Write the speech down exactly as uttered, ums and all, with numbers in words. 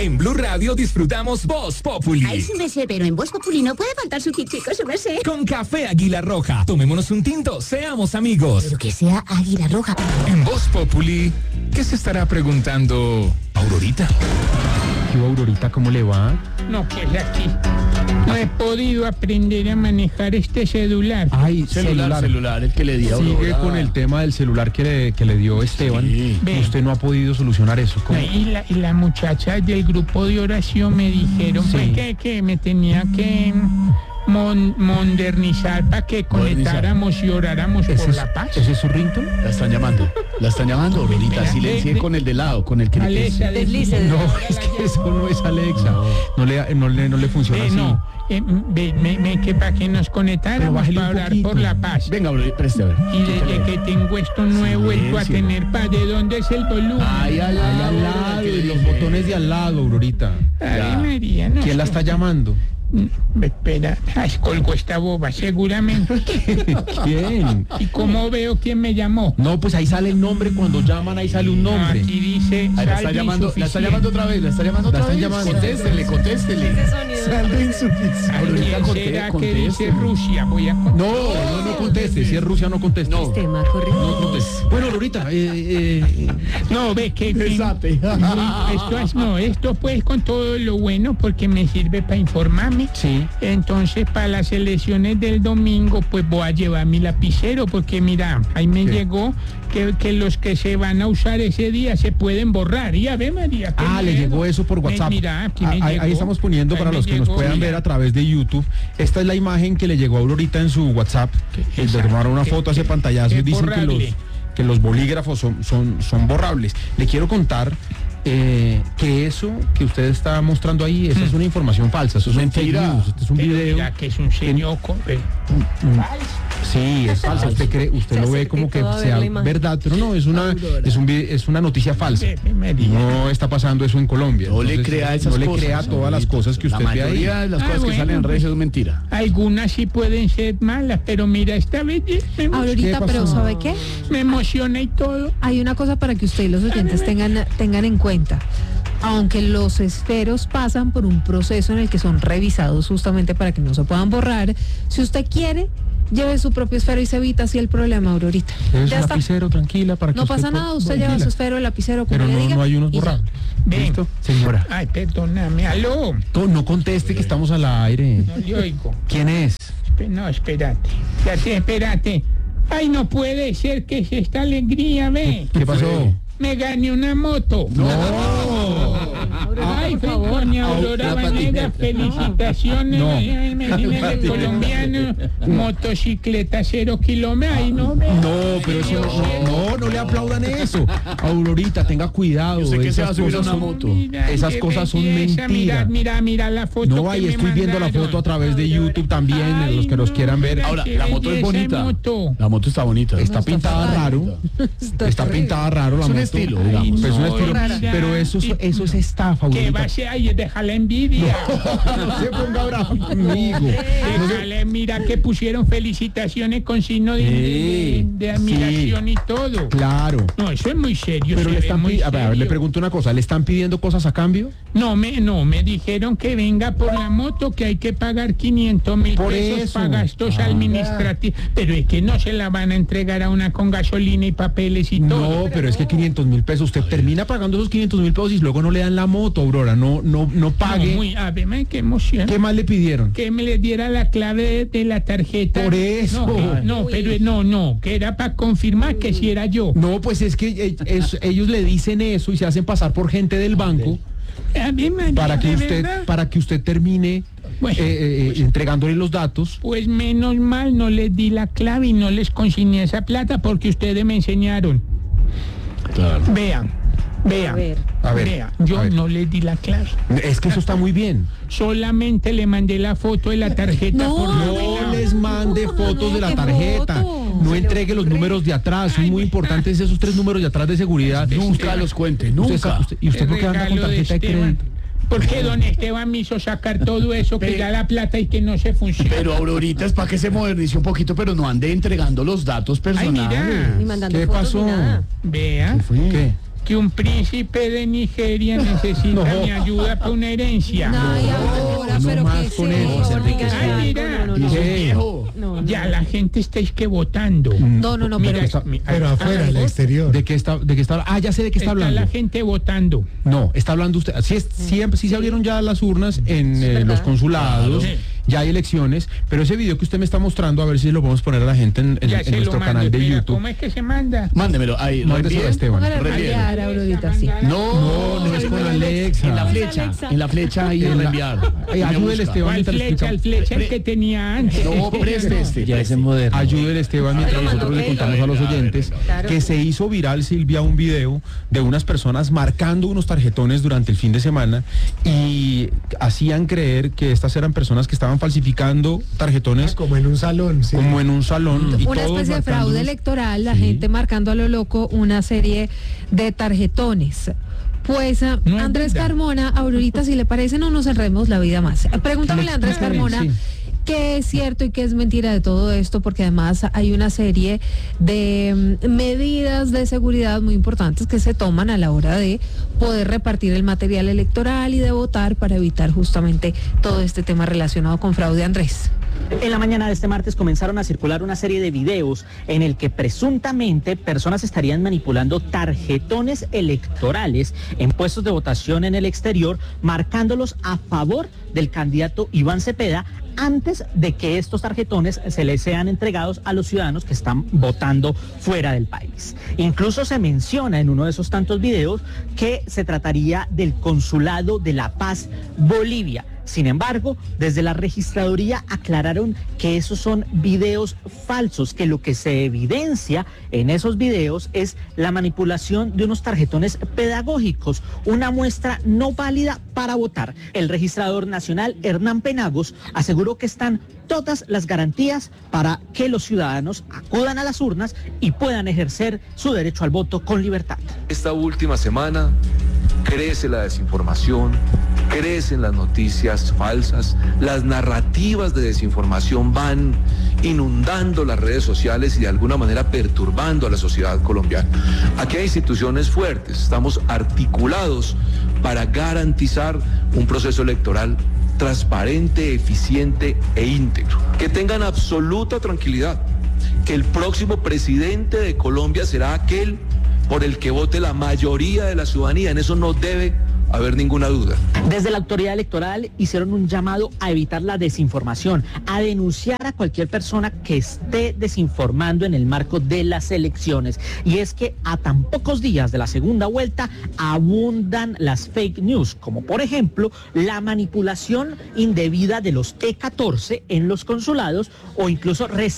En Blue Radio disfrutamos Voz Populi. Ay, sí me sé, pero en Voz Populi no puede faltar su chico, sí me sé. Con café Águila Roja. Tomémonos un tinto, seamos amigos. Pero que sea Águila Roja. En Voz Populi, ¿qué se estará preguntando Aurorita? ¿Qué Aurorita, cómo le va? No, que es aquí. No he podido aprender a manejar este celular. Ay, Celular, celular, celular, el que le dio. Sigue con el tema del celular que le, que le dio Esteban. Sí. Usted no ha podido solucionar eso. ¿Cómo? Y la, y la muchacha del grupo de oración me dijeron Sí. pues, que, que me tenía que mon- modernizar para que conectáramos y oráramos ¿Ese por es, la paz. ¿Ese es su ringtone? La están llamando. La están llamando, Aurorita. Mira, Silencie de- con el de lado, con el que Alexa, Deslice, deslice. No, es que eso no es Alexa. No le, no le, no le funciona Eh, así. no, eh, ve, me, me- que para que nos Pero conectáramos bájele para un orar poquito. por la paz. Venga, Aurorita, preste a ver. Y desde que tengo esto no he vuelto a Silencio. tener paz. ¿De dónde es el volumen? Ay, al Ahí lado, al lado, que le y los dije. botones de al lado, Aurorita. Ay, María, no ¿Quién la sé. está llamando? Mm, Espera, ay, colgó esta boba, seguramente. ¿Quién? ¿Y cómo veo quién me llamó? No, pues ahí sale el nombre, cuando llaman ahí sale un No, nombre. aquí dice Ahí la está saldo llamando, la está insuficiente. llamando otra vez, la está llamando La otra están vez. llamando. Contéstele, contéstele. Ese sonido. Saldo insuficiente. ¿A Aurorita, quién conté- será que contéstele. dice Rusia? Voy a con- No, no, no conteste. Si es Rusia, no conteste. No. Sistema correcto. No conteste. Bueno, Aurorita, eh, eh, No, ve que... que- Desate. esto es, no, esto pues con todo lo bueno porque me sirve para informarme. sí. Entonces, para las elecciones del domingo, pues voy a llevar mi lapicero, porque mira, ahí me ¿Qué? llegó que, que los que se van a usar ese día se pueden borrar. Y a ver, María. qué Ah, le miedo. llegó eso por Me- WhatsApp. mira, aquí me Ah, ahí, llegó. ahí estamos poniendo Ahí para me los que nos llegó, puedan mira. ver a través de YouTube. Esta es la imagen que le llegó a Aurorita en su WhatsApp. Que- Le tomaron una que- foto, hace que- pantallazo y que dicen que los, borrable. que los bolígrafos son, son, son borrables. Le quiero contar eh, que eso que usted está mostrando ahí, esa es una información falsa. Eso es un fake Mentira. news. Este es un Pero video. mira que es un señor con- eh, Sí, es falso. Usted cree, usted Se lo ve acerca como y que todo a ver sea la imagen. verdad, pero no, es una, es un, vi- es una noticia falsa. ve, ve, María. No está pasando eso en Colombia. No le Entonces, crea esas no le cosas. crea todas las Aurorita. cosas que usted La ve ahí. mayoría de las Ah, cosas que bueno, salen en redes pues. es mentira. Algunas sí pueden ser malas, pero mira, esta vez me, ¿Qué Aurorita, pasó? pero ¿sabe qué? me emociona y todo. Hay una cosa para que usted y los oyentes tengan, tengan en cuenta. Aunque los esferos pasan por un proceso en el que son revisados justamente para que no se puedan borrar, si usted quiere, lleve su propio esfero y se evita así el problema, Aurorita. Es Ya un está. lapicero, tranquila, para que No usted pasa pueda- nada, usted tranquila. lleva su esfero, el lapicero, como Pero le no, diga. no hay unos y ya. borrables. Ven. ¿Listo? Señora. Ay, perdóname, aló. No, no conteste que estamos al aire. No le oigo. ¿Quién es? Espe- No, espérate. Espérate, espérate. Ay, no puede ser que es esta alegría, ve. ¿Qué pasó? Me gané una moto. Ay, por favor. doña Aurora Vanegas, felicitaciones. No. Ay, imagínate, colombiano, motocicleta cero kilómetros. Ay, no, ve. No, pero eso no, no, no le aplaudan eso. Aurorita, tenga cuidado. Yo sé que se va a esas subir a cosas una son- moto. Mira, Esas qué cosas son belleza. Mira, mentiras. mira, mira la foto. No, que ahí me estoy viendo la mandaron. foto a través de YouTube también, en los que nos Ay, quieran no, ver. mira. Ahora, qué la moto es belleza de bonita. moto. La moto está bonita. Está pintada raro. Está pintada raro la Es un moto. estilo, Ay, digamos. Pues es un no, estilo, rara. pero eso, es- eso es estafa, Que Aurorita. va a ser, ay, deja la envidia. No se ponga bravo conmigo. Déjale, mira que pusieron felicitaciones con signo de, de- de admiración y todo. Claro. No, eso es muy serio. Pero se le ve están muy pi- a ver, a ver, le serio. pregunto una cosa, ¿le están pidiendo cosas a cambio? No, me, no, me dijeron que venga por la moto, que hay que pagar quinientos mil Por pesos eso. para gastos Ah. administrativos. Pero es que no se la van a entregar a una con gasolina y papeles y todo. No, pero es que quinientos mil pesos, usted termina pagando esos quinientos mil pesos y luego no le dan la moto, Aurora, no, no, no No, pague. muy, a ver, me- qué emoción. ¿Qué más le pidieron? Que me le diera la clave de, de la tarjeta. Por eso. No, no, pero no, no, que era para confirmar que si era yo. No, pues es que eh, es- ellos le dicen eso y se hacen pasar por gente del banco A mí me- para que ¿de usted, verdad? para que usted termine Bueno, eh, eh, entregándole los datos. Pues menos mal no les di la clave y no les consigné esa plata porque ustedes me enseñaron. Claro. Vean, vean, A ver. A ver, vean, yo a ver. no les di la clave. Es que eso está muy bien. Solamente le mandé la foto de la tarjeta No, por No novedad. les mande No, fotos de la ¿qué tarjeta. foto? No entregue los números de atrás. Son Ay, muy importantes esos tres números de atrás de seguridad. Nunca los cuente, Usted, nunca. usted- ¿Y usted El por qué anda con regalo de tarjeta de Esteban. crédito? ¿Por qué don Esteban me hizo sacar todo eso que Pero- ya la plata y que no se funciona? Pero Aurorita es para que se modernice un poquito, pero no ande entregando los datos Ay, personales. mira. Ni mandando ¿Qué fotos pasó? ni nada. Vea, ¿Qué? que un príncipe de Nigeria necesita No. mi ayuda para una herencia. No, y ahora, no pero más qué es con eso, eso, Enrique, diga sí. algo, Mira, no, no, no, ¿qué? Viejo. no, no, Ya no. la gente estáis que votando. No, no, no, Mira, pero esa- mi- Pero ah, afuera, ah, el exterior. ¿De qué está, de qué está? Ah, ya sé de qué está está hablando. la gente votando. No, está hablando usted. Sí, es- siempre, sí se abrieron ya las urnas en eh, ¿verdad? los consulados, Claro. ya hay elecciones, pero ese video que usted me está mostrando, a ver si lo podemos poner a la gente en, en- Ya en se lo nuestro mando. canal de Espera, YouTube. ¿cómo es que se manda? Mándemelo ahí. Mándeselo a reenvíe. Esteban. Póngale a Reenvíe. reenviar, Aurorita, sí. No, No, no es con Alexa. En la Vamos, flecha, Alexa. en la flecha ahí de En la- reenviar. Ay, Y me ayúdele, busca. Esteban. ¿Cuál mientras flecha? explica- El flecha el que tenía antes. No, preste este. Ya es preste. moderno. Ayúdele, Esteban, mientras Bueno, nosotros le ok. contamos a los oyentes Claro. que se hizo viral, Silvia, un video de unas personas marcando unos tarjetones durante el fin de semana y hacían creer que estas eran personas que estaban falsificando tarjetones Como en un salón, sí. como en un salón. y Una todos especie de fraude marcándolos. electoral, la Sí. gente marcando a lo loco una serie de tarjetones. Pues ah, No es Andrés verdad. Carmona, Aurorita, si le parece, no nos enredemos la vida más. Pregúntale a Andrés Está bien, Carmona sí. qué es cierto y qué es mentira de todo esto, porque además hay una serie de mm, medidas de seguridad muy importantes que se toman a la hora de poder repartir el material electoral y de votar para evitar justamente todo este tema relacionado con fraude. Andrés. En la mañana de este martes comenzaron a circular una serie de videos en el que presuntamente personas estarían manipulando tarjetones electorales en puestos de votación en el exterior, marcándolos a favor del candidato Iván Cepeda antes de que estos tarjetones se les sean entregados a los ciudadanos que están votando fuera del país. Incluso se menciona en uno de esos tantos videos que se trataría del Consulado de La Paz, Bolivia. Sin embargo, desde la registraduría aclararon que esos son videos falsos, que lo que se evidencia en esos videos es la manipulación de unos tarjetones pedagógicos, una muestra no válida para votar. El registrador nacional, Hernán Penagos, aseguró que están todas las garantías para que los ciudadanos acudan a las urnas y puedan ejercer su derecho al voto con libertad. Esta última semana crece la desinformación, crecen las noticias falsas, las narrativas de desinformación van inundando las redes sociales y de alguna manera perturbando a la sociedad colombiana. Aquí hay instituciones fuertes, estamos articulados para garantizar un proceso electoral transparente, eficiente e íntegro. Que tengan absoluta tranquilidad, que el próximo presidente de Colombia será aquel por el que vote la mayoría de la ciudadanía. En eso no debe haber ninguna duda. Desde la autoridad electoral hicieron un llamado a evitar la desinformación, a denunciar a cualquier persona que esté desinformando en el marco de las elecciones. Y es que a tan pocos días de la segunda vuelta abundan las fake news, como por ejemplo la manipulación indebida de los E catorce en los consulados o incluso